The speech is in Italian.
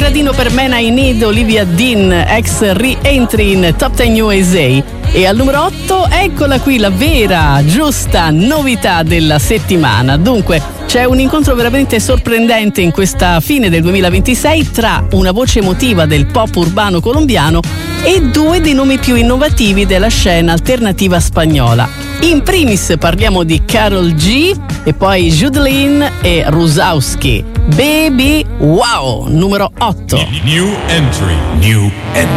gradino per Man I Need, Olivia Dean, ex re-entry in Top 10 USA. E al numero 8, eccola qui la vera, giusta novità della settimana. Dunque, c'è un incontro veramente sorprendente in questa fine del 2026 tra una voce emotiva del pop urbano colombiano e due dei nomi più innovativi della scena alternativa spagnola. In primis parliamo di Karol G e poi Judelin e Rusowski. Baby Wow, numero 8. New entry.